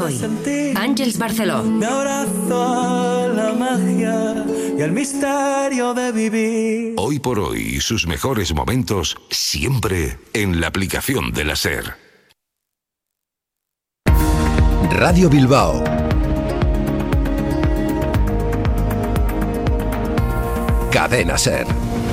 hoy. Àngels Barceló. Me abrazo a la magia y al misterio de vivir. Hoy por hoy, sus mejores momentos siempre en la aplicación de la SER. Radio Bilbao. Cadena SER.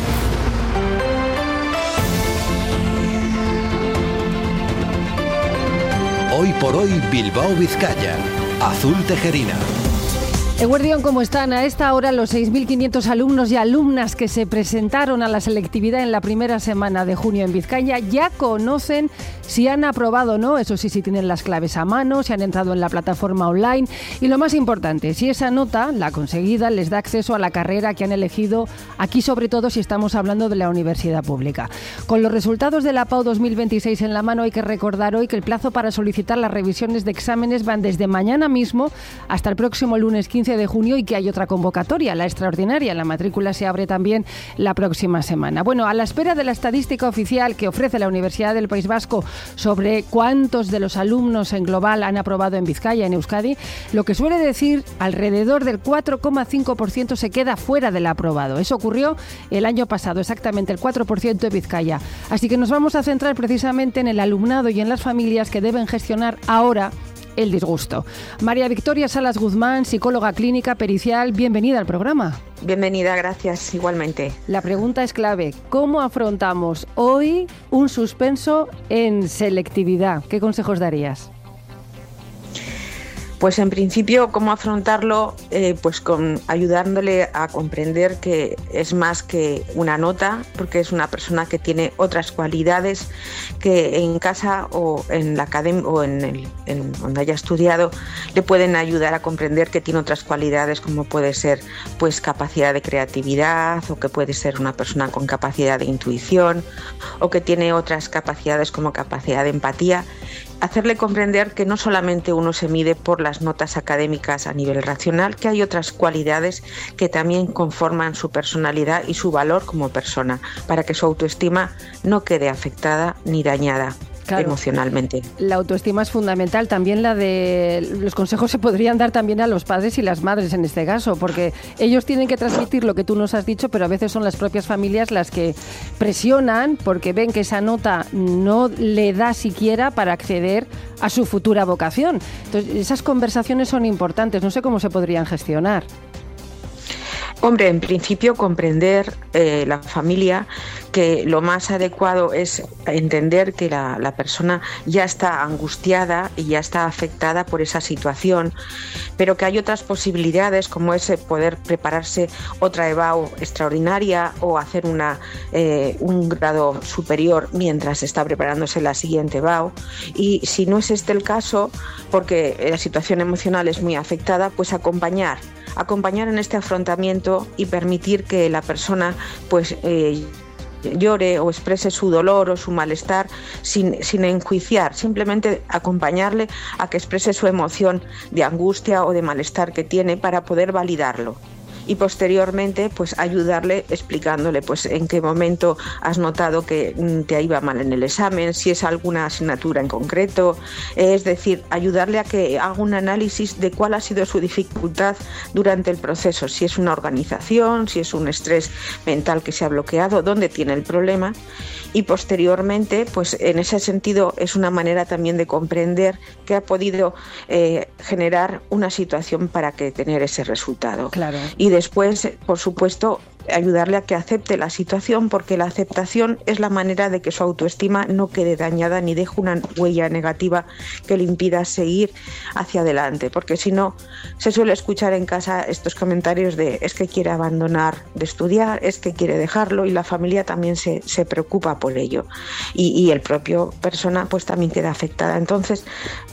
Hoy por hoy, Bilbao, Vizcaya. Azul Tejerina. Eguerdión, ¿cómo están? A esta hora los 6.500 alumnos y alumnas que se presentaron a la selectividad en la primera semana de junio en Vizcaya ya conocen si han aprobado o no, eso sí, si tienen las claves a mano, si han entrado en la plataforma online y lo más importante, si esa nota, la conseguida, les da acceso a la carrera que han elegido, aquí sobre todo si estamos hablando de la universidad pública. Con los resultados de la PAU 2026 en la mano hay que recordar hoy que el plazo para solicitar las revisiones de exámenes van desde mañana mismo hasta el próximo lunes 15 de junio y que hay otra convocatoria, la extraordinaria. La matrícula se abre también la próxima semana. Bueno, a la espera de la estadística oficial que ofrece la Universidad del País Vasco sobre cuántos de los alumnos en global han aprobado en Vizcaya, en Euskadi, lo que suele decir alrededor del 4,5% se queda fuera del aprobado. Eso ocurrió el año pasado, exactamente el 4% de Vizcaya. Así que nos vamos a centrar precisamente en el alumnado y en las familias que deben gestionar ahora el disgusto. María Victoria Salas Guzmán, psicóloga clínica pericial, bienvenida al programa. Bienvenida, gracias, igualmente. La pregunta es clave. ¿Cómo afrontamos hoy un suspenso en selectividad? ¿Qué consejos darías? Pues en principio, ¿cómo afrontarlo? Pues ayudándole a comprender que es más que una nota, porque es una persona que tiene otras cualidades que en casa o en la academia o en donde haya estudiado le pueden ayudar a comprender que tiene otras cualidades, como puede ser pues capacidad de creatividad, o que puede ser una persona con capacidad de intuición, o que tiene otras capacidades como capacidad de empatía. Hacerle comprender que no solamente uno se mide por las notas académicas a nivel racional, que hay otras cualidades que también conforman su personalidad y su valor como persona, para que su autoestima no quede afectada ni dañada. Claro, emocionalmente. La autoestima es fundamental, también la de los consejos se podrían dar también a los padres y las madres en este caso, porque ellos tienen que transmitir lo que tú nos has dicho, pero a veces son las propias familias las que presionan porque ven que esa nota no le da siquiera para acceder a su futura vocación. Entonces, esas conversaciones son importantes, no sé cómo se podrían gestionar. Hombre, en principio comprender la familia que lo más adecuado es entender que la persona ya está angustiada y ya está afectada por esa situación, pero que hay otras posibilidades como es poder prepararse otra EBAU extraordinaria o hacer un grado superior mientras está preparándose la siguiente EBAU. Y si no es este el caso, porque la situación emocional es muy afectada, pues acompañar en este afrontamiento y permitir que la persona pues llore o exprese su dolor o su malestar sin enjuiciar, simplemente acompañarle a que exprese su emoción de angustia o de malestar que tiene para poder validarlo. Y posteriormente pues ayudarle explicándole pues en qué momento has notado que te iba mal en el examen, si es alguna asignatura en concreto, es decir, ayudarle a que haga un análisis de cuál ha sido su dificultad durante el proceso, si es una organización, si es un estrés mental que se ha bloqueado, dónde tiene el problema. Y posteriormente, pues en ese sentido es una manera también de comprender que ha podido generar una situación para que tener ese resultado. Claro. Y después, por supuesto, ayudarle a que acepte la situación, porque la aceptación es la manera de que su autoestima no quede dañada ni deje una huella negativa que le impida seguir hacia adelante, porque si no, se suele escuchar en casa estos comentarios de es que quiere abandonar de estudiar, es que quiere dejarlo, y la familia también se preocupa por ello, y el propio persona pues también queda afectada. Entonces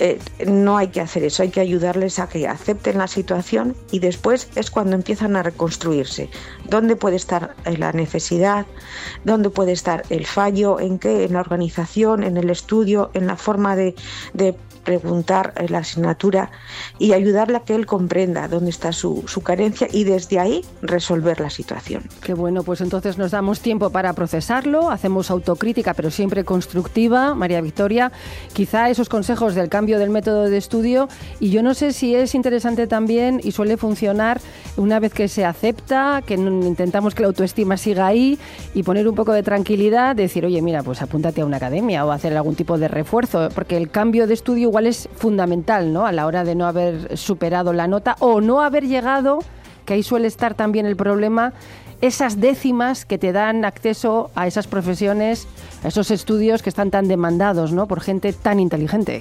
no hay que hacer eso, hay que ayudarles a que acepten la situación, y después es cuando empiezan a reconstruirse. ¿Dónde puede estar la necesidad? ¿Dónde puede estar el fallo? ¿En qué? En la organización, en el estudio, en la forma de preguntar la asignatura y ayudarle a que él comprenda dónde está su carencia y desde ahí resolver la situación. Qué bueno, pues entonces nos damos tiempo para procesarlo, hacemos autocrítica pero siempre constructiva. María Victoria, quizá esos consejos del cambio del método de estudio, y yo no sé si es interesante también y suele funcionar una vez que se acepta, que intentamos que la autoestima siga ahí y poner un poco de tranquilidad, decir, oye, mira, pues apúntate a una academia o hacer algún tipo de refuerzo, porque el cambio de estudio igual es fundamental, ¿no? A la hora de no haber superado la nota o no haber llegado, que ahí suele estar también el problema, esas décimas que te dan acceso a esas profesiones, a esos estudios que están tan demandados, ¿no? Por gente tan inteligente.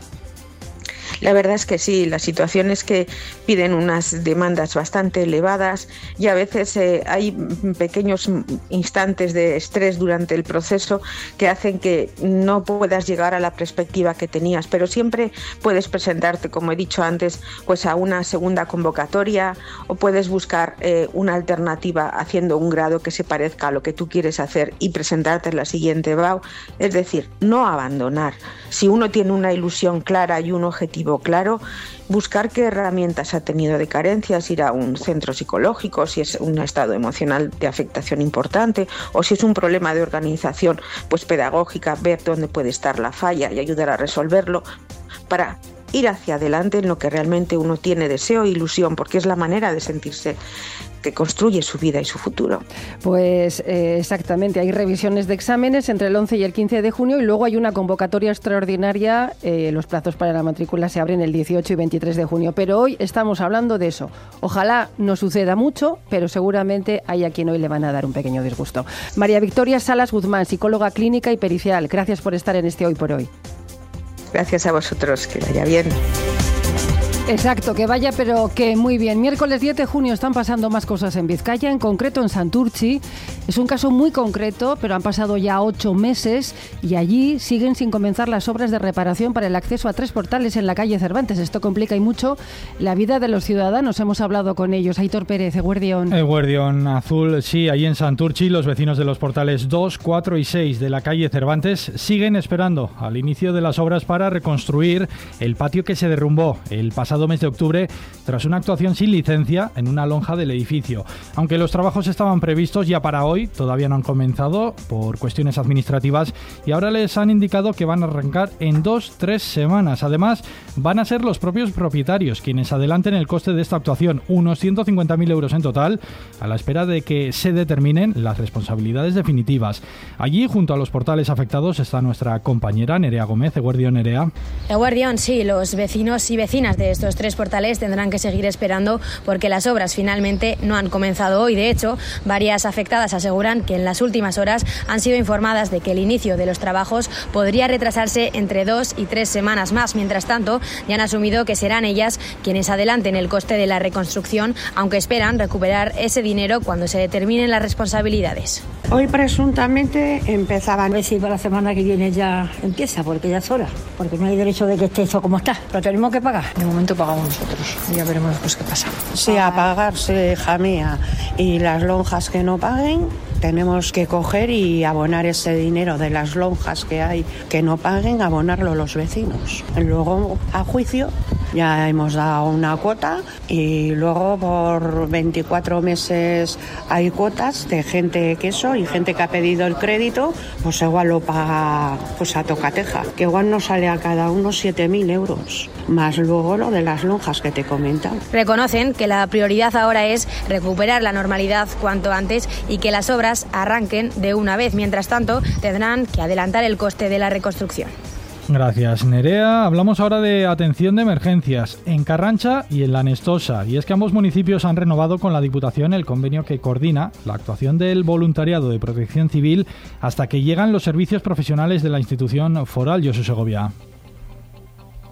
La verdad es que sí, las situaciones que piden unas demandas bastante elevadas y a veces hay pequeños instantes de estrés durante el proceso que hacen que no puedas llegar a la perspectiva que tenías, pero siempre puedes presentarte, como he dicho antes, pues a una segunda convocatoria o puedes buscar una alternativa haciendo un grado que se parezca a lo que tú quieres hacer y presentarte en la siguiente BAU. Es decir, no abandonar. Si uno tiene una ilusión clara y un objetivo claro, buscar qué herramientas ha tenido de carencias, ir a un centro psicológico si es un estado emocional de afectación importante o si es un problema de organización pues pedagógica, ver dónde puede estar la falla y ayudar a resolverlo para ir hacia adelante en lo que realmente uno tiene deseo e ilusión, porque es la manera de sentirse que construye su vida y su futuro. Pues exactamente, hay revisiones de exámenes entre el 11 y el 15 de junio y luego hay una convocatoria extraordinaria, los plazos para la matrícula se abren el 18 y 23 de junio, pero hoy estamos hablando de eso. Ojalá no suceda mucho, pero seguramente hay a quien hoy le van a dar un pequeño disgusto. María Victoria Salas Guzmán, psicóloga clínica y pericial, gracias por estar en este Hoy por Hoy. Gracias a vosotros, que vaya bien. Exacto, que vaya, pero que muy bien. Miércoles 10 de junio están pasando más cosas en Vizcaya, en concreto en Santurtzi. Es un caso muy concreto, pero han pasado ya 8 meses y allí siguen sin comenzar las obras de reparación para el acceso a 3 portales en la calle Cervantes. Esto complica y mucho la vida de los ciudadanos. Hemos hablado con ellos. Aitor Pérez, Eguerdión. Eguerdión Azul, sí, ahí en Santurtzi los vecinos de los portales 2, 4 y 6 de la calle Cervantes siguen esperando al inicio de las obras para reconstruir el patio que se derrumbó el pasado mes de octubre tras una actuación sin licencia en una lonja del edificio. Aunque los trabajos estaban previstos ya para hoy, todavía no han comenzado por cuestiones administrativas y ahora les han indicado que van a arrancar en 2-3 semanas. Además, van a ser los propios propietarios quienes adelanten el coste de esta actuación, unos 150.000 euros en total, a la espera de que se determinen las responsabilidades definitivas. Allí, junto a los portales afectados, está nuestra compañera Nerea Gómez. Eguerdión, Nerea. Eguerdión, sí, los vecinos y vecinas de estos 3 portales tendrán que seguir esperando porque las obras finalmente no han comenzado hoy. De hecho, varias afectadas aseguran que en las últimas horas han sido informadas de que el inicio de los trabajos podría retrasarse entre 2 y 3 semanas más. Mientras tanto, ya han asumido que serán ellas quienes adelanten el coste de la reconstrucción, aunque esperan recuperar ese dinero cuando se determinen las responsabilidades. Hoy presuntamente empezaban. A ver si para la semana que viene ya empieza, porque ya es hora, porque no hay derecho de que esté eso como está. Lo tenemos que pagar. De momento pagamos nosotros y ya veremos pues qué pasa. Si a pagarse, hija mía, y las lonjas que no paguen, tenemos que coger y abonar ese dinero de las lonjas que hay que no paguen, abonarlo los vecinos. Luego, a juicio, ya hemos dado una cuota y luego por 24 meses hay cuotas de gente que eso y gente que ha pedido el crédito, pues igual lo paga pues a tocateja, que igual nos sale a cada uno 7.000 euros, más luego lo de las lonjas que te comentan. Reconocen que la prioridad ahora es recuperar la normalidad cuanto antes y que las obras arranquen de una vez. Mientras tanto, tendrán que adelantar el coste de la reconstrucción. Gracias, Nerea. Hablamos ahora de atención de emergencias en Carrancha y en La Nestosa. Y es que ambos municipios han renovado con la Diputación el convenio que coordina la actuación del voluntariado de protección civil hasta que llegan los servicios profesionales de la institución foral. Josu Segovia.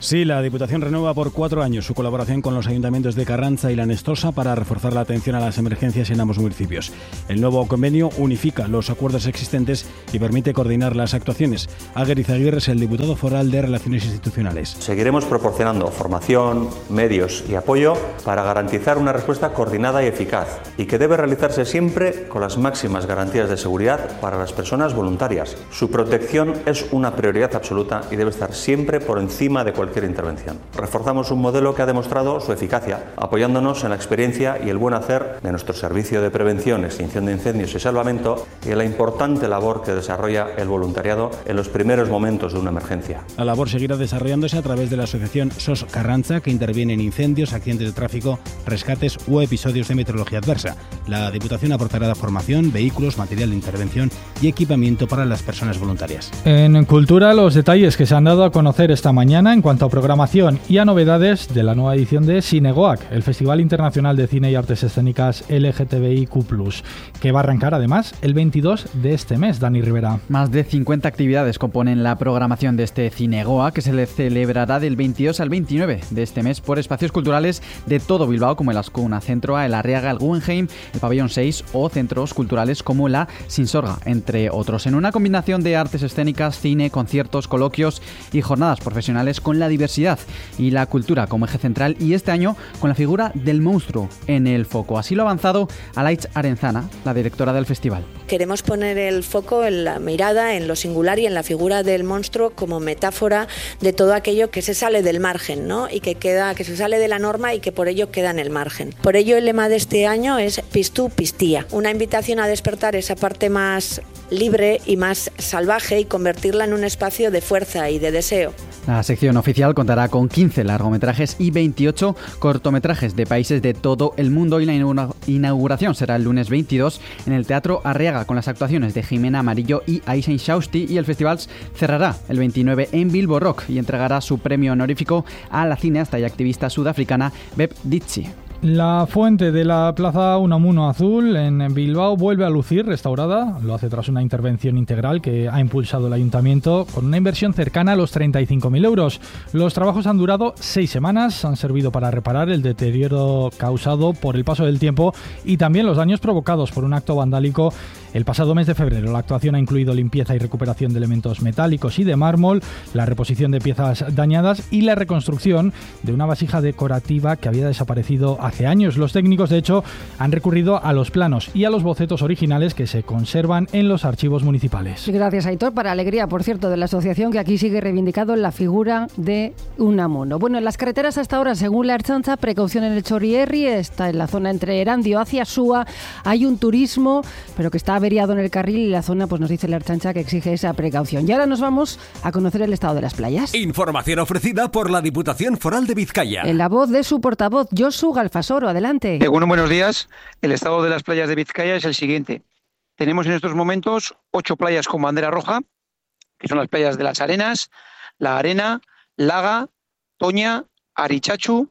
Sí, la Diputación renueva por 4 años su colaboración con los ayuntamientos de Carranza y La Nestosa para reforzar la atención a las emergencias en ambos municipios. El nuevo convenio unifica los acuerdos existentes y permite coordinar las actuaciones. Aguer Izaguirre es el diputado foral de Relaciones Institucionales. Seguiremos proporcionando formación, medios y apoyo para garantizar una respuesta coordinada y eficaz y que debe realizarse siempre con las máximas garantías de seguridad para las personas voluntarias. Su protección es una prioridad absoluta y debe estar siempre por encima de cualquier intervención. Reforzamos un modelo que ha demostrado su eficacia, apoyándonos en la experiencia y el buen hacer de nuestro Servicio de Prevención, Extinción de Incendios y Salvamento y en la importante labor que desarrolla el voluntariado en los primeros momentos de una emergencia. La labor seguirá desarrollándose a través de la asociación SOS Carranza, que interviene en incendios, accidentes de tráfico, rescates u episodios de meteorología adversa. La Diputación aportará formación, vehículos, material de intervención y equipamiento para las personas voluntarias. En Cultura, los detalles que se han dado a conocer esta mañana en cuanto a programación y a novedades de la nueva edición de Cinegoac, el Festival Internacional de Cine y Artes Escénicas LGTBIQ+, que va a arrancar además el 22 de este mes. Dani Rivera. Más de 50 actividades componen la programación de este Cinegoac, que se le celebrará del 22 al 29 de este mes por espacios culturales de todo Bilbao, como el Azcuna Centro, el Arriaga, el Guggenheim, el Pabellón 6 o centros culturales como la Sinsorga, entre otros, en una combinación de artes escénicas, cine, conciertos, coloquios y jornadas profesionales con la diversidad y la cultura como eje central, y este año con la figura del monstruo en el foco. Así lo ha avanzado Alaitz Arenzana, la directora del festival. Queremos poner el foco en la mirada, en lo singular y en la figura del monstruo como metáfora de todo aquello que se sale del margen, ¿no? Y que se sale de la norma y que por ello queda en el margen. Por ello el lema de este año es Piztu Piztía, una invitación a despertar esa parte más libre y más salvaje y convertirla en un espacio de fuerza y de deseo. La sección oficial contará con 15 largometrajes y 28 cortometrajes de países de todo el mundo, y la inauguración será el lunes 22 en el Teatro Arriaga con las actuaciones de Jimena Amarillo y Aisha Shausti, y el festival cerrará el 29 en Bilbo Rock y entregará su premio honorífico a la cineasta y activista sudafricana Beb Ditsi. La fuente de la Plaza Unamuno Azul en Bilbao vuelve a lucir restaurada. Lo hace tras una intervención integral que ha impulsado el Ayuntamiento con una inversión cercana a los 35.000 euros. Los trabajos han durado 6 semanas, han servido para reparar el deterioro causado por el paso del tiempo y también los daños provocados por un acto vandálico el pasado mes de febrero. La actuación ha incluido limpieza y recuperación de elementos metálicos y de mármol, la reposición de piezas dañadas y la reconstrucción de una vasija decorativa que había desaparecido hace años. Los técnicos, de hecho, han recurrido a los planos y a los bocetos originales que se conservan en los archivos municipales. Gracias, Aitor, para alegría, por cierto, de la asociación, que aquí sigue reivindicando la figura de Unamuno. Bueno, en las carreteras hasta ahora, según la Ertzaintza, precaución en el Chorierri, está en la zona entre Erandio hacia Súa, hay un turismo, pero que está averiado en el carril, y la zona, pues nos dice la Ertzaintza que exige esa precaución. Y ahora nos vamos a conocer el estado de las playas. Información ofrecida por la Diputación Foral de Vizcaya. En la voz de su portavoz, Josu Galfasoro, adelante. Bueno, buenos días. El estado de las playas de Vizcaya es el siguiente. Tenemos en estos momentos 8 playas con bandera roja, que son las playas de Las Arenas, La Arena, Laga, Toña, Arichachu,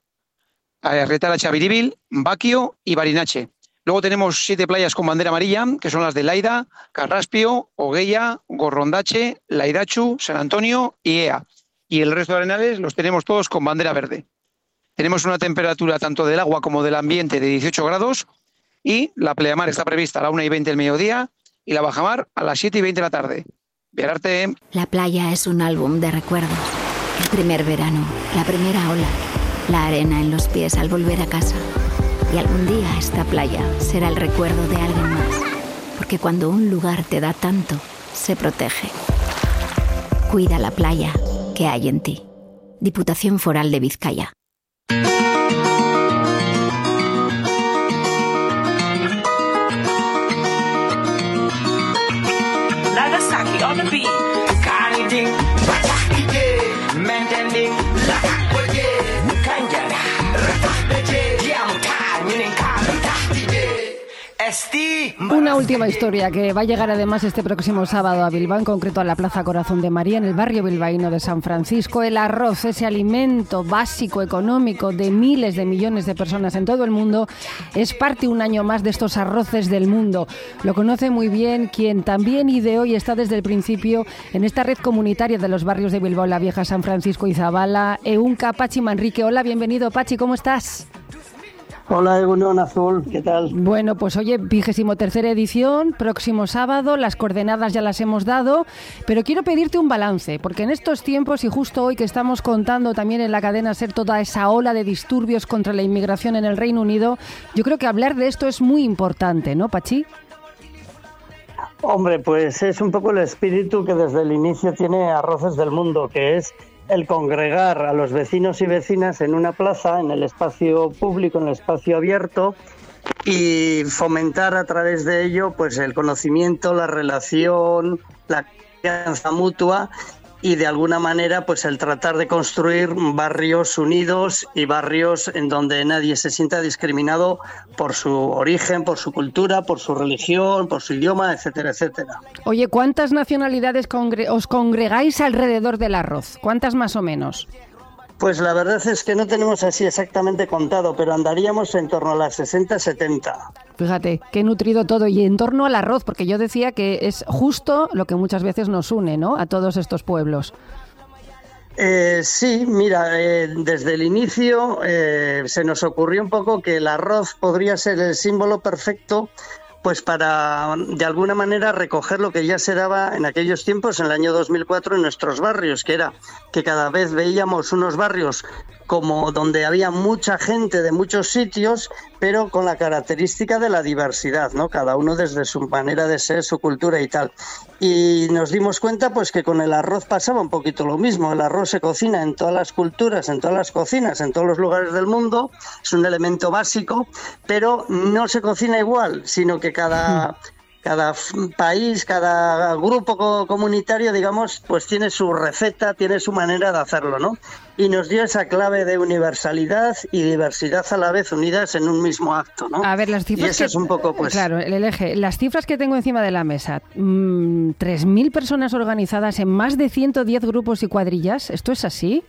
Retara Chaviribil, Baquio y Barinache. Luego tenemos 7 playas con bandera amarilla, que son las de Laida, Carraspio, Ogueya, Gorrondache, Laidachu, San Antonio y Ea. Y el resto de arenales los tenemos todos con bandera verde. Tenemos una temperatura tanto del agua como del ambiente de 18 grados y la pleamar está prevista a la 1:20 del mediodía y la bajamar a las 7:20 de la tarde. Viararte. La playa es un álbum de recuerdos. El primer verano, la primera ola, la arena en los pies al volver a casa. Y algún día esta playa será el recuerdo de alguien más. Porque cuando un lugar te da tanto, se protege. Cuida la playa que hay en ti. Diputación Foral de Vizcaya. Nagasaki on the beat. Kaniding, Mendending, Kanjara, Yamutai, meaning Kanita, Esti. Una última historia que va a llegar además este próximo sábado a Bilbao, en concreto a la Plaza Corazón de María, en el barrio bilbaíno de San Francisco. El arroz, ese alimento básico económico de miles de millones de personas en todo el mundo, es parte un año más de estos arroces del mundo. Lo conoce muy bien quien también ideó y está desde el principio en esta red comunitaria de los barrios de Bilbao la Vieja, San Francisco y Zabala, Ehunka Patxi Manrique. Hola, bienvenido Patxi, ¿cómo estás? Hola, Egunon Azul, ¿qué tal? Bueno, pues oye, 23ª edición, próximo sábado, las coordenadas ya las hemos dado, pero quiero pedirte un balance, porque en estos tiempos y justo hoy que estamos contando también en la cadena SER toda esa ola de disturbios contra la inmigración en el Reino Unido, yo creo que hablar de esto es muy importante, ¿no, Patxi? Hombre, pues es un poco el espíritu que desde el inicio tiene Arroces del Mundo, que es el congregar a los vecinos y vecinas en una plaza, en el espacio público, en el espacio abierto, y fomentar a través de ello pues el conocimiento, la relación, la confianza mutua y de alguna manera pues el tratar de construir barrios unidos y barrios en donde nadie se sienta discriminado por su origen, por su cultura, por su religión, por su idioma, etcétera, etcétera. Oye, ¿cuántas nacionalidades os congregáis alrededor del arroz? ¿Cuántas más o menos? Pues la verdad es que no tenemos así exactamente contado, pero andaríamos en torno a las 60-70. Fíjate, qué nutrido todo. Y en torno al arroz, porque yo decía que es justo lo que muchas veces nos une, ¿no?, a todos estos pueblos. Sí, mira, desde el inicio se nos ocurrió un poco que el arroz podría ser el símbolo perfecto pues para, de alguna manera, recoger lo que ya se daba en aquellos tiempos, en el año 2004, en nuestros barrios, que era que cada vez veíamos unos barrios como donde había mucha gente de muchos sitios, pero con la característica de la diversidad, ¿no? Cada uno desde su manera de ser, su cultura y tal. Y nos dimos cuenta pues que con el arroz pasaba un poquito lo mismo. El arroz se cocina en todas las culturas, en todas las cocinas, en todos los lugares del mundo. Es un elemento básico, pero no se cocina igual, sino que cada país, cada grupo comunitario, digamos, pues tiene su receta, tiene su manera de hacerlo, ¿no? Y nos dio esa clave de universalidad y diversidad a la vez unidas en un mismo acto, ¿no? A ver, las cifras, y eso es un poco, pues... Claro, el eje. Las cifras que tengo encima de la mesa, 3.000 personas organizadas en más de 110 grupos y cuadrillas, ¿esto es así?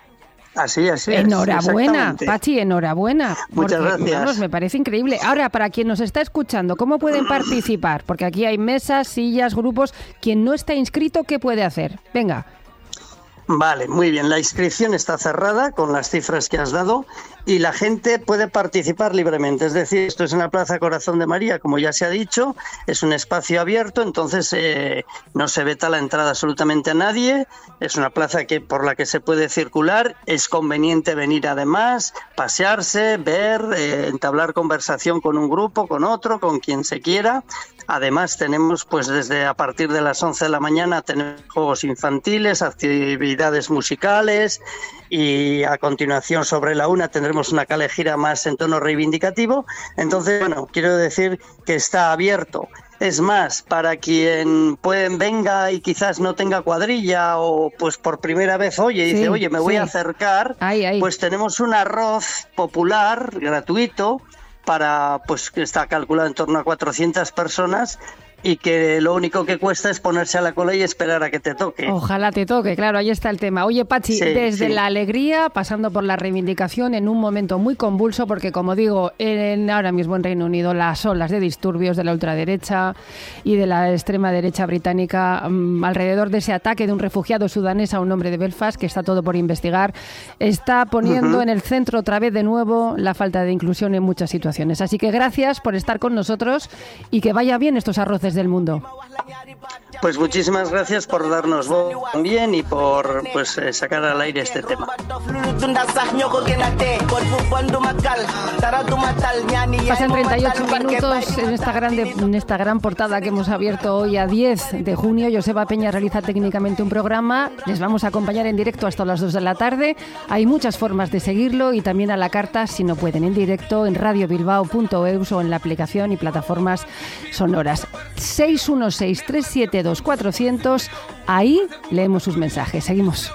Así enhorabuena, Patxi, enhorabuena. Muchas gracias. Vamos, me parece increíble. Ahora, para quien nos está escuchando, ¿cómo pueden participar? Porque aquí hay mesas, sillas, grupos. Quien no está inscrito, ¿qué puede hacer? Venga. Vale, muy bien. La inscripción está cerrada con las cifras que has dado y la gente puede participar libremente. Es decir, esto es en la Plaza Corazón de María, como ya se ha dicho, es un espacio abierto, entonces no se veta la entrada absolutamente a nadie. Es una plaza por la que se puede circular. Es conveniente venir además, pasearse, ver, entablar conversación con un grupo, con otro, con quien se quiera. Además tenemos pues desde a partir de las 11 de la mañana tenemos juegos infantiles, actividades musicales y a continuación sobre la 1 tendremos una calejira más en tono reivindicativo. Entonces, bueno, quiero decir que está abierto. Es más, para quien venga y quizás no tenga cuadrilla o pues por primera vez dice, me voy a acercar, pues tenemos un arroz popular, gratuito, para pues que está calculado en torno a 400 personas y que lo único que cuesta es ponerse a la cola y esperar a que te toque. Ojalá te toque, claro, ahí está el tema. Oye, Patxi, desde la alegría, pasando por la reivindicación, en un momento muy convulso, porque como digo, ahora mismo en Reino Unido las olas de disturbios de la ultraderecha y de la extrema derecha británica alrededor de ese ataque de un refugiado sudanés a un hombre de Belfast, que está todo por investigar, está poniendo en el centro otra vez de nuevo la falta de inclusión en muchas situaciones. Así que gracias por estar con nosotros y que vaya bien estos arroces del mundo. Pues muchísimas gracias por darnos voz también y por sacar al aire este tema. Pasan 38 minutos en esta gran portada que hemos abierto hoy a 10 de junio. Joseba Peña realiza técnicamente un programa. Les vamos a acompañar en directo hasta las 2 de la tarde. Hay muchas formas de seguirlo y también a la carta, si no pueden, en directo en radiobilbao.eus o en la aplicación y plataformas sonoras. 616-372-400. Ahí leemos sus mensajes. Seguimos.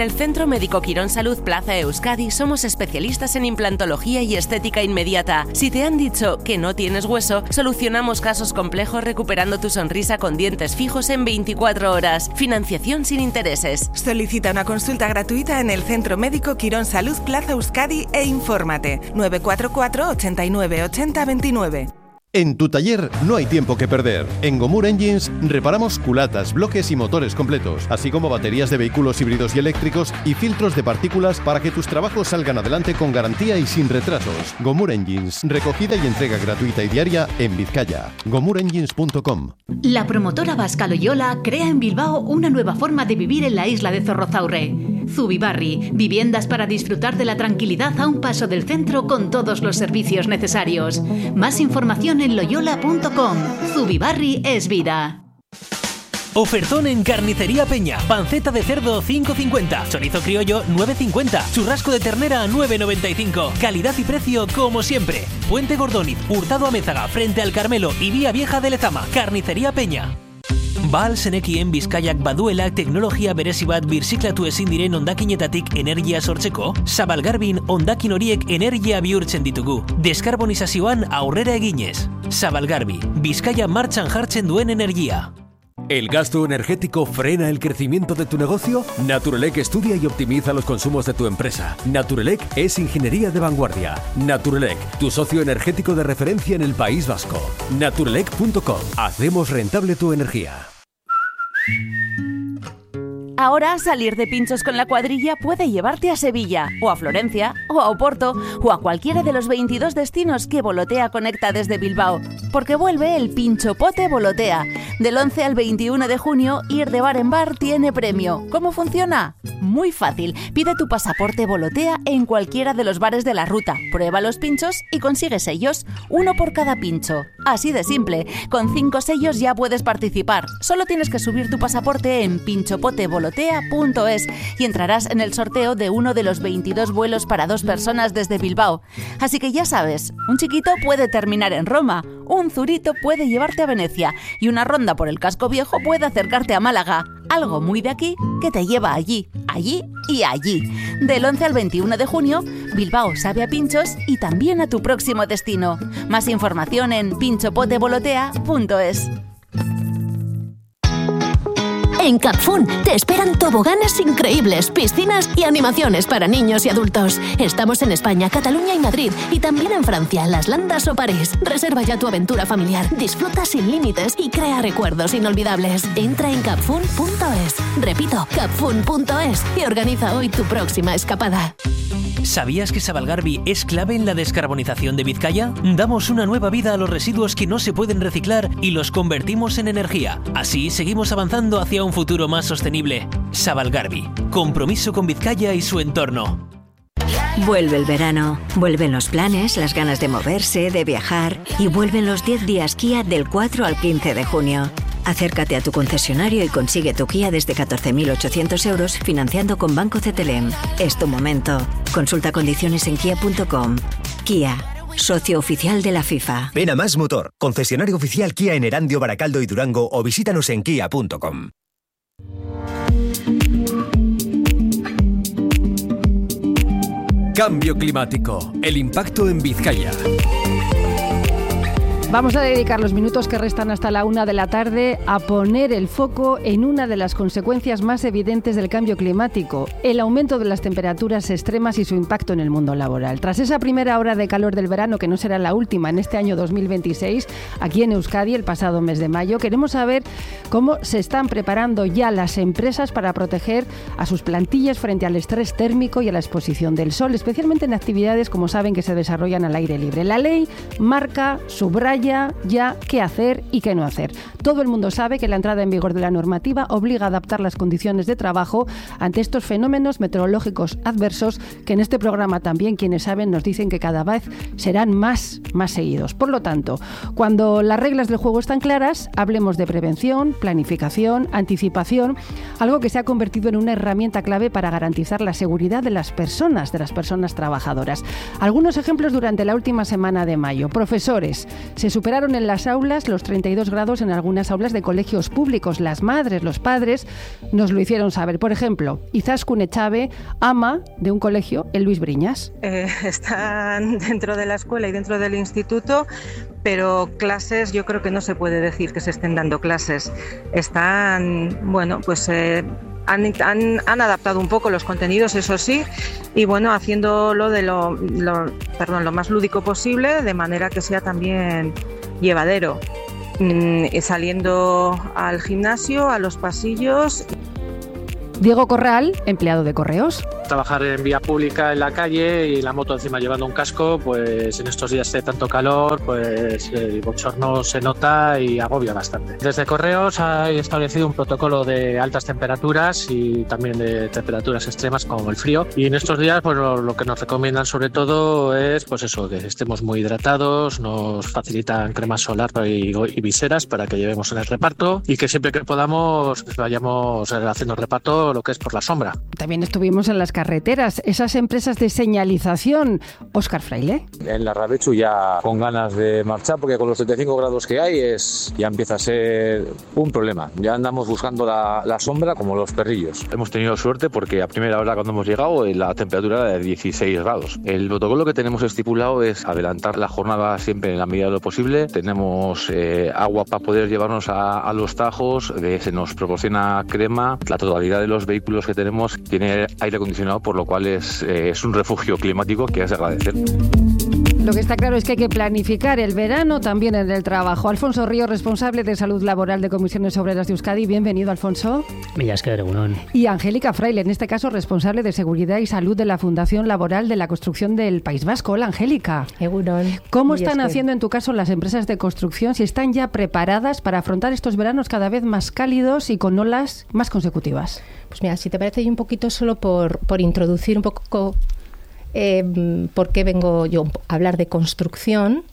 el Centro Médico Quirón Salud Plaza Euskadi somos especialistas en implantología y estética inmediata. Si te han dicho que no tienes hueso, solucionamos casos complejos recuperando tu sonrisa con dientes fijos en 24 horas. Financiación sin intereses. Solicita una consulta gratuita en el Centro Médico Quirón Salud Plaza Euskadi e infórmate. 944 89 80 29. En tu taller no hay tiempo que perder. En Gomur Engines reparamos culatas, bloques y motores completos, así como baterías de vehículos híbridos y eléctricos y filtros de partículas para que tus trabajos salgan adelante con garantía y sin retrasos. Gomur Engines, recogida y entrega gratuita y diaria en Vizcaya. GomurEngines.com. La promotora vasca Loyola crea en Bilbao una nueva forma de vivir en la isla de Zorrozaurre. Zubibarri, viviendas para disfrutar de la tranquilidad a un paso del centro con todos los servicios necesarios. Más información en loyola.com. Zubibarri es vida. Ofertón en Carnicería Peña. Panceta de cerdo 5,50. Chorizo criollo 9,50. Churrasco de ternera 9,95. Calidad y precio como siempre. Puente Gordóniz, Hurtado Amézaga, frente al Carmelo y Vía Vieja de Lezama. Carnicería Peña. Ba zenekien Bizkaiak baduela teknologia berezi bat birziklatu ezin diren hondakinetatik energia sortzeko? Zabalgarbin hondakin horiek energia bihurtzen ditugu. Deskarbonizazioan aurrera eginez. Zabalgarbi, Bizkaia martxan jartzen duen energia. ¿El gasto energético frena el crecimiento de tu negocio? Naturelec estudia y optimiza los consumos de tu empresa. Naturelec es ingeniería de vanguardia. Naturelec, tu socio energético de referencia en el País Vasco. Naturelec.com. Hacemos rentable tu energía. Ahora salir de pinchos con la cuadrilla puede llevarte a Sevilla, o a Florencia, o a Oporto, o a cualquiera de los 22 destinos que Volotea conecta desde Bilbao, porque vuelve el Pincho Pote Volotea. Del 11 al 21 de junio, ir de bar en bar tiene premio. ¿Cómo funciona? Muy fácil. Pide tu pasaporte Volotea en cualquiera de los bares de la ruta, prueba los pinchos y consigue sellos, uno por cada pincho. Así de simple. Con 5 sellos ya puedes participar. Solo tienes que subir tu pasaporte en pinchopotevolotea.es y entrarás en el sorteo de uno de los 22 vuelos para 2 personas desde Bilbao. Así que ya sabes, un chiquito puede terminar en Roma, un zurito puede llevarte a Venecia y una ronda por el casco viejo puede acercarte a Málaga. Algo muy de aquí que te lleva allí, allí y allí. Del 11 al 21 de junio, Bilbao sabe a pinchos y también a tu próximo destino. Más información en pinchopotevolotea.es. En Capfun te esperan toboganes increíbles, piscinas y animaciones para niños y adultos. Estamos en España, Cataluña y Madrid, y también en Francia, Las Landas o París. Reserva ya tu aventura familiar, disfruta sin límites y crea recuerdos inolvidables. Entra en capfun.es. Repito, capfun.es y organiza hoy tu próxima escapada. ¿Sabías que Zabalgarbi es clave en la descarbonización de Vizcaya? Damos una nueva vida a los residuos que no se pueden reciclar y los convertimos en energía. Así seguimos avanzando hacia un futuro más sostenible. Zabalgarbi, compromiso con Vizcaya y su entorno. Vuelve el verano, vuelven los planes, las ganas de moverse, de viajar y vuelven los 10 días Kia del 4 al 15 de junio. Acércate a tu concesionario y consigue tu Kia desde 14.800 euros financiando con Banco CTLM. Es tu momento. Consulta condiciones en kia.com. Kia, socio oficial de la FIFA. Ven a Más Motor, concesionario oficial Kia en Erandio, Baracaldo y Durango, o visítanos en kia.com. Cambio climático, el impacto en Vizcaya. Vamos a dedicar los minutos que restan hasta la 1 de la tarde a poner el foco en una de las consecuencias más evidentes del cambio climático, el aumento de las temperaturas extremas y su impacto en el mundo laboral. Tras esa primera hora de calor del verano, que no será la última en este año 2026, aquí en Euskadi el pasado mes de mayo, queremos saber cómo se están preparando ya las empresas para proteger a sus plantillas frente al estrés térmico y a la exposición del sol, especialmente en actividades, como saben, que se desarrollan al aire libre. La ley marca, subraya ya qué hacer y qué no hacer. Todo el mundo sabe que la entrada en vigor de la normativa obliga a adaptar las condiciones de trabajo ante estos fenómenos meteorológicos adversos que en este programa también, quienes saben, nos dicen que cada vez serán más seguidos. Por lo tanto, cuando las reglas del juego están claras, hablemos de prevención, planificación, anticipación, algo que se ha convertido en una herramienta clave para garantizar la seguridad de las personas trabajadoras. Algunos ejemplos durante la última semana de mayo. Profesores se superaron en las aulas los 32 grados en algunas aulas de colegios públicos. Las madres, los padres nos lo hicieron saber. Por ejemplo, Izaskun Echave, ama de un colegio, el Luis Briñas. Están dentro de la escuela y dentro del instituto, pero clases yo creo que no se puede decir que se estén dando clases. Están, bueno, pues han adaptado un poco los contenidos, eso sí, y bueno, haciéndolo de lo más lúdico posible, de manera que sea también llevadero. Saliendo al gimnasio, a los pasillos. Diego Corral, empleado de Correos. Trabajar en vía pública en la calle y la moto encima llevando un casco, pues en estos días de tanto calor, pues el bochorno se nota y agobia bastante. Desde Correos hay establecido un protocolo de altas temperaturas y también de temperaturas extremas como el frío. Y en estos días, pues lo que nos recomiendan sobre todo es, pues eso, que estemos muy hidratados, nos facilitan crema solar y viseras para que llevemos en el reparto y que siempre que podamos pues vayamos haciendo el reparto lo que es por la sombra. También estuvimos en las carreteras, esas empresas de señalización. Óscar Fraile. En la Rabechu ya con ganas de marchar, porque con los 75 grados que hay ya empieza a ser un problema. Ya andamos buscando la sombra como los perrillos. Hemos tenido suerte porque a primera hora cuando hemos llegado la temperatura era de 16 grados. El protocolo que tenemos estipulado es adelantar la jornada siempre en la medida de lo posible. Tenemos agua para poder llevarnos a los tajos, se nos proporciona crema. La totalidad de los vehículos que tenemos tiene aire acondicionado, por lo cual es un refugio climático que es de agradecer. Lo que está claro es que hay que planificar el verano también en el trabajo. Alfonso Río, responsable de Salud Laboral de Comisiones Obreras de Euskadi. Bienvenido, Alfonso. Y Angélica Fraile, en este caso responsable de Seguridad y Salud de la Fundación Laboral de la Construcción del País Vasco. Hola, Angélica. ¿Cómo están haciendo en tu caso las empresas de construcción, si están ya preparadas para afrontar estos veranos cada vez más cálidos y con olas más consecutivas? Pues mira, si te parece, un poquito solo por introducir un poco por qué vengo yo a hablar de construcción.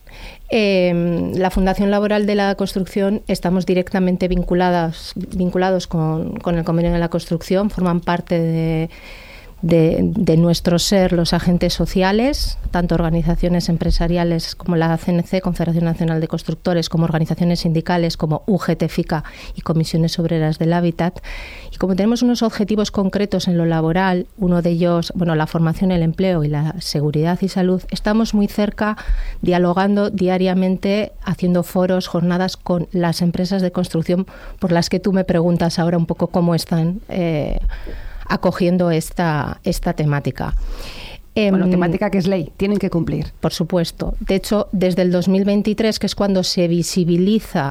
La Fundación Laboral de la Construcción estamos directamente vinculados con el convenio de la construcción, forman parte de nuestro ser los agentes sociales, tanto organizaciones empresariales como la CNC, Confederación Nacional de Constructores, como organizaciones sindicales como UGT, FICA y Comisiones Obreras del Hábitat. Y como tenemos unos objetivos concretos en lo laboral, uno de ellos, la formación, el empleo y la seguridad y salud, estamos muy cerca, dialogando diariamente, haciendo foros, jornadas con las empresas de construcción por las que tú me preguntas ahora un poco cómo están acogiendo esta temática. Temática que es ley, tienen que cumplir. Por supuesto. De hecho, desde el 2023, que es cuando se visibiliza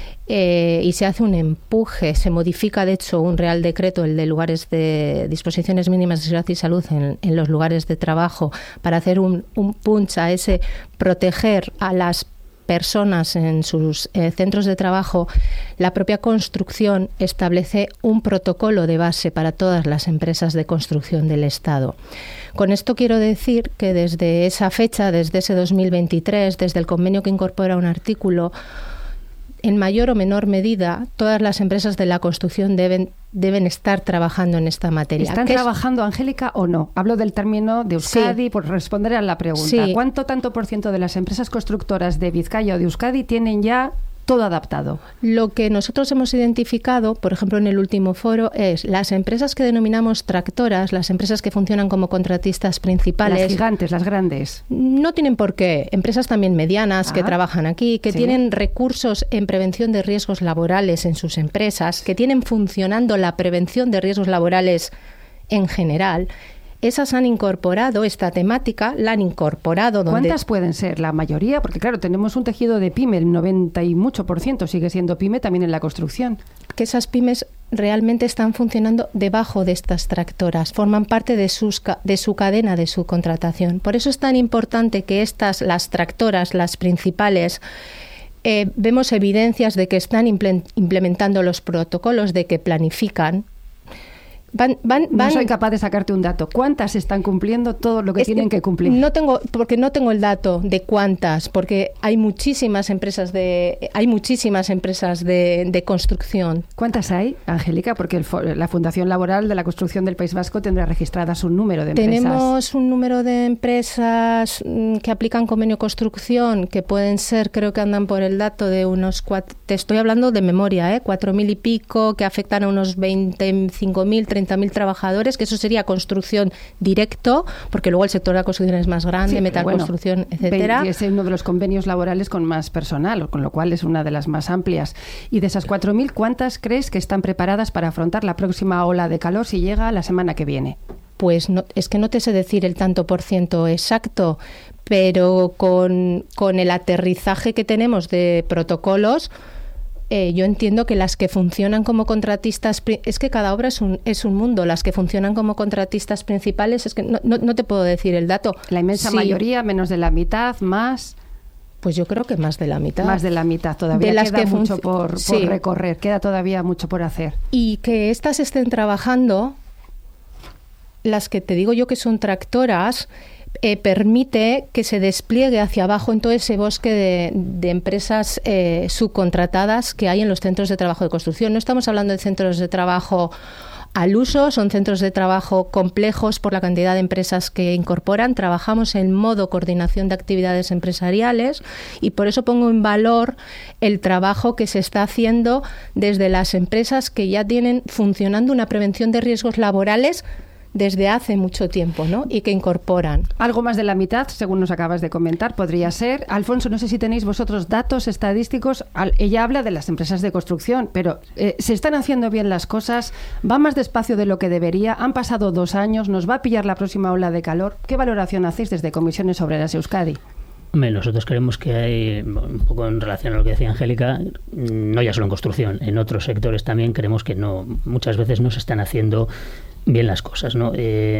y se hace un empuje, se modifica, de hecho, un Real Decreto, el de lugares de disposiciones mínimas de seguridad y salud en los lugares de trabajo, para hacer un punch a ese proteger a las personas en sus centros de trabajo. La propia construcción establece un protocolo de base para todas las empresas de construcción del Estado. Con esto quiero decir que desde esa fecha, desde ese 2023, desde el convenio que incorpora un artículo, en mayor o menor medida, todas las empresas de la construcción deben estar trabajando en esta materia. ¿Están trabajando, Angélica, o no? Hablo del término de Euskadi, por responder a la pregunta. Sí. ¿Cuánto por ciento de las empresas constructoras de Vizcaya o de Euskadi tienen ya todo adaptado? Lo que nosotros hemos identificado, por ejemplo, en el último foro, es las empresas que denominamos tractoras, las empresas que funcionan como contratistas principales. Las gigantes, las grandes. No tienen por qué. Empresas también medianas que trabajan aquí, que tienen recursos en prevención de riesgos laborales en sus empresas, que tienen funcionando la prevención de riesgos laborales en general. Esas han incorporado esta temática, la han incorporado. ¿Cuántas pueden ser? ¿La mayoría? Porque claro, tenemos un tejido de pyme, el 90 y mucho por ciento sigue siendo pyme también en la construcción. Que esas pymes realmente están funcionando debajo de estas tractoras, forman parte de su cadena de subcontratación. Por eso es tan importante que las tractoras, las principales, vemos evidencias de que están implementando los protocolos, de que planifican. No soy capaz de sacarte un dato. ¿Cuántas están cumpliendo todo lo que tienen que cumplir? No tengo el dato de cuántas, porque hay muchísimas empresas de construcción. ¿Cuántas hay, Angélica? Porque la Fundación Laboral de la Construcción del País Vasco tendrá registradas un número de empresas. Tenemos un número de empresas que aplican convenio construcción, que pueden ser, creo que andan por el dato de unos te estoy hablando de memoria, 4.000 y pico, que afectan a unos 25.000, 30.000 trabajadores, que eso sería construcción directo, porque luego el sector de la construcción es más grande, metalconstrucción, etcétera. Es uno de los convenios laborales con más personal, con lo cual es una de las más amplias. Y de esas 4.000, ¿cuántas crees que están preparadas para afrontar la próxima ola de calor si llega la semana que viene? Pues no, es que no te sé decir el tanto por ciento exacto, pero con el aterrizaje que tenemos de protocolos, yo entiendo que las que funcionan como contratistas, es que cada obra es un mundo, las que funcionan como contratistas principales, es que no te puedo decir el dato. La inmensa mayoría, menos de la mitad, más... Pues yo creo que más de la mitad. Más de la mitad, todavía queda mucho por recorrer, queda todavía mucho por hacer. Y que estas estén trabajando, las que te digo yo que son tractoras, permite que se despliegue hacia abajo en todo ese bosque de empresas subcontratadas que hay en los centros de trabajo de construcción. No estamos hablando de centros de trabajo al uso, son centros de trabajo complejos por la cantidad de empresas que incorporan. Trabajamos en modo coordinación de actividades empresariales y por eso pongo en valor el trabajo que se está haciendo desde las empresas que ya tienen funcionando una prevención de riesgos laborales desde hace mucho tiempo, ¿no? Y que incorporan. Algo más de la mitad, según nos acabas de comentar, podría ser. Alfonso, no sé si tenéis vosotros datos estadísticos. Ella habla de las empresas de construcción, pero ¿se están haciendo bien las cosas? ¿Va más despacio de lo que debería? Han pasado 2 años, ¿nos va a pillar la próxima ola de calor? ¿Qué valoración hacéis desde Comisiones Obreras Euskadi? Nosotros creemos que hay, un poco en relación a lo que decía Angélica, no ya solo en construcción, en otros sectores también creemos que muchas veces no se están haciendo bien las cosas, ¿no?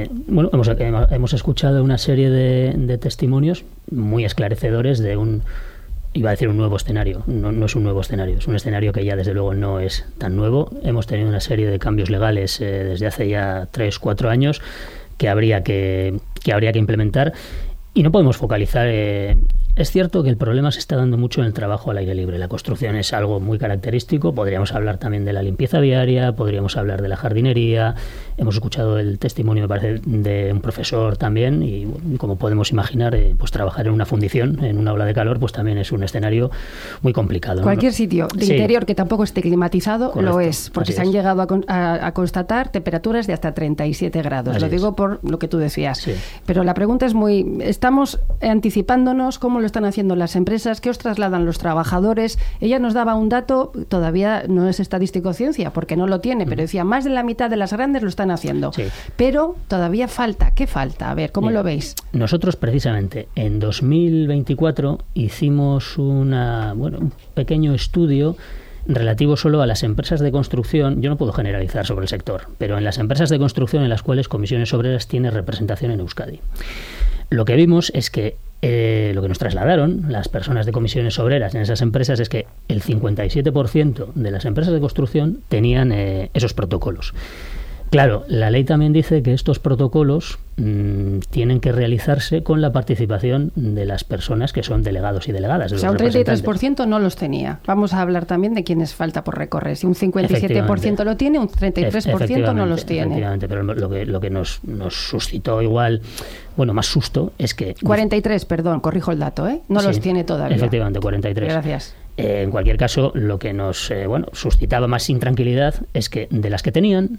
Hemos escuchado una serie de testimonios muy esclarecedores de iba a decir un nuevo escenario. No es un nuevo escenario, es un escenario que ya desde luego no es tan nuevo. Hemos tenido una serie de cambios legales desde hace ya 3-4 años que habría que implementar y no podemos focalizar. Es cierto que el problema se está dando mucho en el trabajo al aire libre. La construcción es algo muy característico. Podríamos hablar también de la limpieza viaria, podríamos hablar de la jardinería. Hemos escuchado el testimonio, me parece, de un profesor también y como podemos imaginar, pues trabajar en una fundición, en una ola de calor, pues también es un escenario muy complicado, ¿no? Cualquier sitio de interior que tampoco esté climatizado, correcto, lo es, porque se han llegado a constatar temperaturas de hasta 37 grados. Lo digo por lo que tú decías. Sí. Pero la pregunta es estamos anticipándonos. ¿Cómo lo están haciendo las empresas? ¿Qué os trasladan los trabajadores? Ella nos daba un dato, todavía no es estadístico ciencia, porque no lo tiene, pero decía, más de la mitad de las grandes lo están haciendo. Sí. Pero todavía falta. ¿Qué falta? A ver, ¿cómo lo veis? Nosotros, precisamente, en 2024 hicimos un pequeño estudio relativo solo a las empresas de construcción. Yo no puedo generalizar sobre el sector, pero en las empresas de construcción en las cuales Comisiones Obreras tiene representación en Euskadi. Lo que vimos es que lo que nos trasladaron las personas de Comisiones Obreras en esas empresas es que el 57% de las empresas de construcción tenían esos protocolos. Claro, la ley también dice que estos protocolos tienen que realizarse con la participación de las personas que son delegados y delegadas. O sea, un 33% no los tenía. Vamos a hablar también de quienes falta por recorrer. Si un 57% lo tiene, un 33% no los tiene. Efectivamente, pero lo que nos suscitó igual, más susto es que... 43, perdón, corrijo el dato, no los tiene todavía. Efectivamente, 43. Gracias. En cualquier caso, lo que nos suscitaba más intranquilidad es que de las que tenían,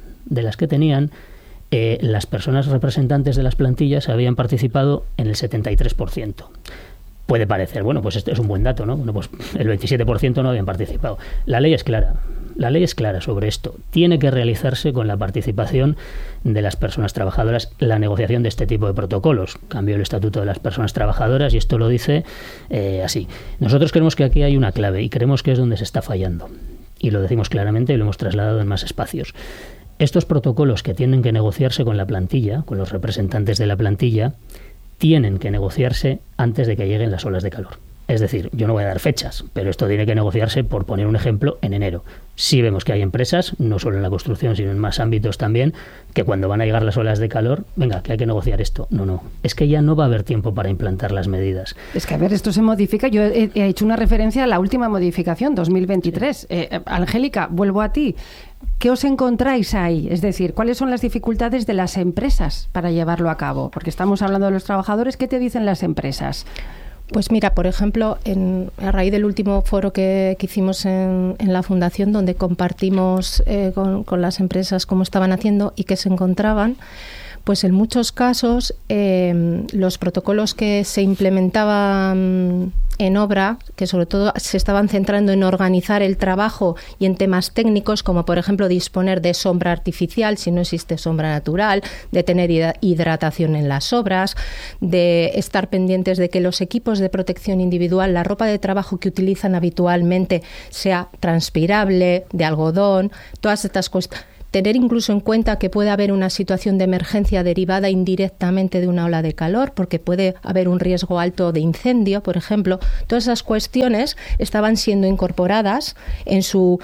las personas representantes de las plantillas habían participado en el 73%. Puede parecer, pues este es un buen dato, ¿no? Pues el 27% no habían participado. La ley es clara sobre esto. Tiene que realizarse con la participación de las personas trabajadoras la negociación de este tipo de protocolos. Cambió el Estatuto de las Personas Trabajadoras y esto lo dice así. Nosotros creemos que aquí hay una clave y creemos que es donde se está fallando. Y lo decimos claramente y lo hemos trasladado en más espacios. Estos protocolos que tienen que negociarse con la plantilla, con los representantes de la plantilla, tienen que negociarse antes de que lleguen las olas de calor. Es decir, yo no voy a dar fechas, pero esto tiene que negociarse, por poner un ejemplo, en enero. Sí vemos que hay empresas, no solo en la construcción, sino en más ámbitos también, que cuando van a llegar las olas de calor, venga, que hay que negociar esto. No, es que ya no va a haber tiempo para implantar las medidas. Es que, a ver, esto se modifica. Yo he hecho una referencia a la última modificación, 2023. Sí. Angélica, vuelvo a ti. ¿Qué os encontráis ahí? Es decir, ¿cuáles son las dificultades de las empresas para llevarlo a cabo? Porque estamos hablando de los trabajadores. ¿Qué te dicen las empresas? Pues mira, por ejemplo, a raíz del último foro que hicimos en la Fundación, donde compartimos con las empresas cómo estaban haciendo y qué se encontraban, pues en muchos casos los protocolos que se implementaban en obra, que sobre todo se estaban centrando en organizar el trabajo y en temas técnicos, como por ejemplo disponer de sombra artificial si no existe sombra natural, de tener hidratación en las obras, de estar pendientes de que los equipos de protección individual, la ropa de trabajo que utilizan habitualmente sea transpirable, de algodón, todas estas cuestiones. Tener incluso en cuenta que puede haber una situación de emergencia derivada indirectamente de una ola de calor, porque puede haber un riesgo alto de incendio, por ejemplo. Todas esas cuestiones estaban siendo incorporadas en su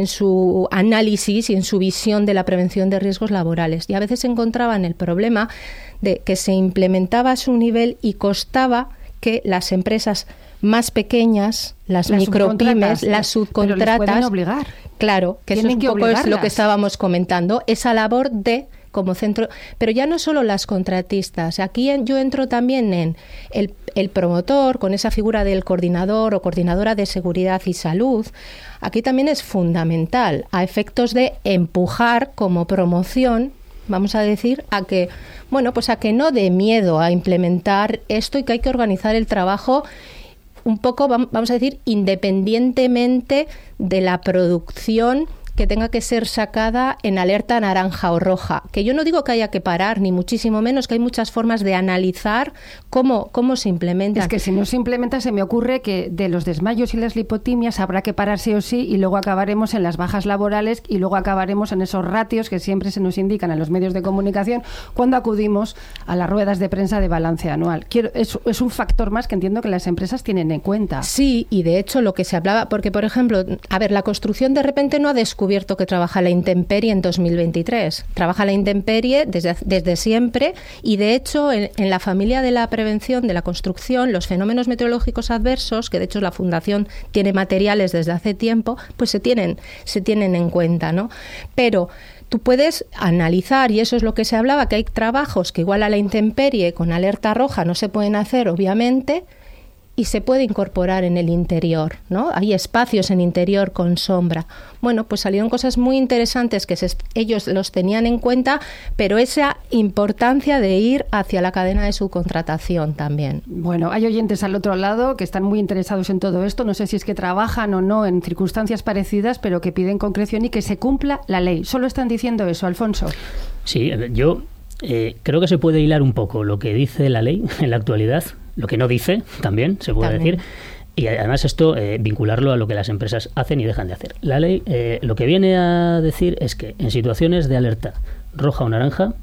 análisis y en su visión de la prevención de riesgos laborales. Y a veces se encontraban el problema de que se implementaba a su nivel y costaba que las empresas más pequeñas, las micropymes, las subcontratas, pero les pueden obligar. Claro, que eso es un poco es lo que estábamos comentando, esa labor de como centro, pero ya no solo las contratistas, aquí yo entro también en el promotor, con esa figura del coordinador o coordinadora de seguridad y salud. Aquí también es fundamental, a efectos de empujar como promoción, vamos a decir, a que no dé miedo a implementar esto y que hay que organizar el trabajo un poco, vamos a decir, independientemente de la producción que tenga que ser sacada en alerta naranja o roja. Que yo no digo que haya que parar, ni muchísimo menos, que hay muchas formas de analizar cómo se implementa. Es que si no se implementa, se me ocurre que de los desmayos y las lipotimias habrá que parar sí o sí, y luego acabaremos en las bajas laborales y luego acabaremos en esos ratios que siempre se nos indican en los medios de comunicación cuando acudimos a las ruedas de prensa de balance anual. Es un factor más que entiendo que las empresas tienen en cuenta. Sí, y de hecho lo que se hablaba, porque por ejemplo, la construcción de repente no ha descubierto que trabaja a la intemperie en 2023. Trabaja a la intemperie desde siempre, y de hecho en la familia de la prevención de la construcción, los fenómenos meteorológicos adversos, que de hecho la Fundación tiene materiales desde hace tiempo, pues se tienen en cuenta, ¿no? Pero tú puedes analizar, y eso es lo que se hablaba, que hay trabajos que igual a la intemperie con alerta roja no se pueden hacer, obviamente, y se puede incorporar en el interior, ¿no? Hay espacios en interior con sombra. Bueno, pues salieron cosas muy interesantes que ellos los tenían en cuenta, pero esa importancia de ir hacia la cadena de subcontratación también. Bueno, hay oyentes al otro lado que están muy interesados en todo esto. No sé si es que trabajan o no en circunstancias parecidas, pero que piden concreción y que se cumpla la ley. Solo están diciendo eso, Alfonso. Sí, yo creo que se puede hilar un poco lo que dice la ley en la actualidad, lo que no dice también se puede decir, y además esto vincularlo a lo que las empresas hacen y dejan de hacer. La ley lo que viene a decir es que en situaciones de alerta roja o naranja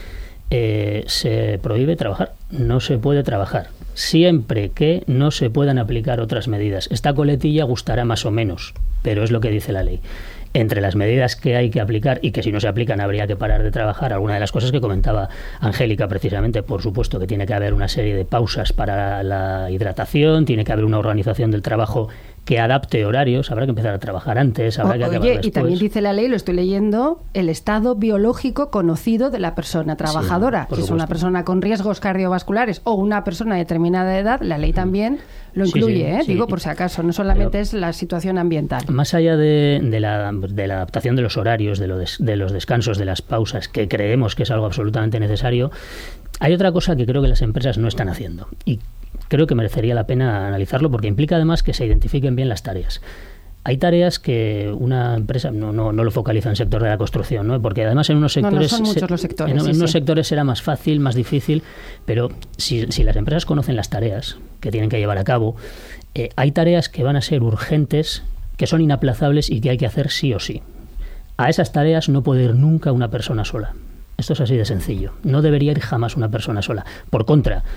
se prohíbe trabajar, no se puede trabajar, siempre que no se puedan aplicar otras medidas. Esta coletilla gustará más o menos, pero es lo que dice la ley. Entre las medidas que hay que aplicar y que si no se aplican habría que parar de trabajar, alguna de las cosas que comentaba Angélica precisamente, por supuesto que tiene que haber una serie de pausas para la hidratación, tiene que haber una organización del trabajo que adapte horarios, habrá que empezar a trabajar antes, habrá que acabar después. Y también dice la ley, lo estoy leyendo, el estado biológico conocido de la persona trabajadora. Si es una persona con riesgos cardiovasculares o una persona de determinada edad, la ley también lo incluye, digo por si acaso, no solamente es la situación ambiental. Más allá de la adaptación de los horarios, de los descansos, de las pausas, que creemos que es algo absolutamente necesario, hay otra cosa que creo que las empresas no están haciendo, y creo que merecería la pena analizarlo porque implica además que se identifiquen bien las tareas. Hay tareas que una empresa no lo focaliza en el sector de la construcción, ¿no? Porque además en unos sectores, son muchos los sectores, en unos sectores será más fácil, más difícil, pero si las empresas conocen las tareas que tienen que llevar a cabo, hay tareas que van a ser urgentes, que son inaplazables y que hay que hacer sí o sí. A esas tareas no puede ir nunca una persona sola. Esto es así de sencillo. No debería ir jamás una persona sola. Por contra,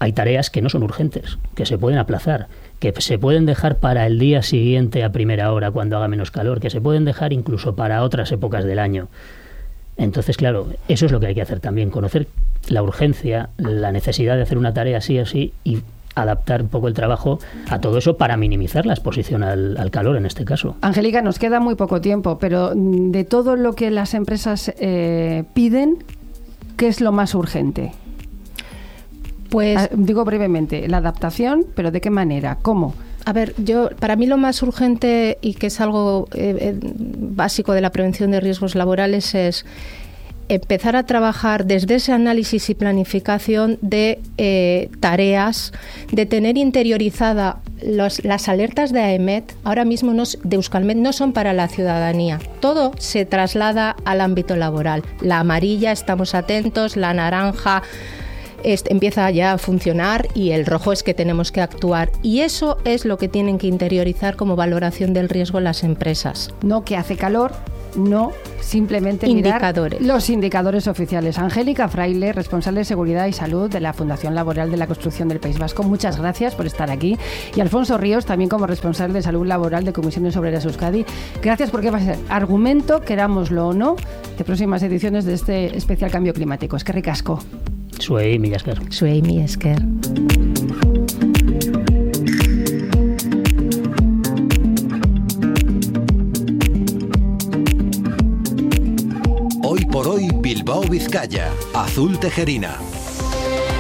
hay tareas que no son urgentes, que se pueden aplazar, que se pueden dejar para el día siguiente a primera hora cuando haga menos calor, que se pueden dejar incluso para otras épocas del año. Entonces, claro, eso es lo que hay que hacer también, conocer la urgencia, la necesidad de hacer una tarea sí o sí y adaptar un poco el trabajo a todo eso para minimizar la exposición al calor en este caso. Angélica, nos queda muy poco tiempo, pero de todo lo que las empresas piden, ¿qué es lo más urgente? Pues digo brevemente, la adaptación, pero ¿de qué manera? ¿Cómo? A ver, para mí lo más urgente y que es algo básico de la prevención de riesgos laborales es empezar a trabajar desde ese análisis y planificación de tareas, de tener interiorizada las alertas de AEMET, ahora mismo de Euskalmet, no son para la ciudadanía. Todo se traslada al ámbito laboral. La amarilla, estamos atentos, la naranja empieza ya a funcionar y el rojo es que tenemos que actuar. Y eso es lo que tienen que interiorizar como valoración del riesgo las empresas. No que hace calor, no simplemente indicadores. Mirar los indicadores oficiales. Angélica Fraile, responsable de Seguridad y Salud de la Fundación Laboral de la Construcción del País Vasco, muchas gracias por estar aquí. Y Alfonso Ríos, también como responsable de Salud Laboral de Comisiones Obreras Euskadi, gracias porque va a ser argumento, querámoslo o no, de próximas ediciones de este especial cambio climático. Eskerrik asko. Zuei mila esker. Zuei mila esker. Hoy por hoy, Bilbao, Vizcaya. Azul Tejerina.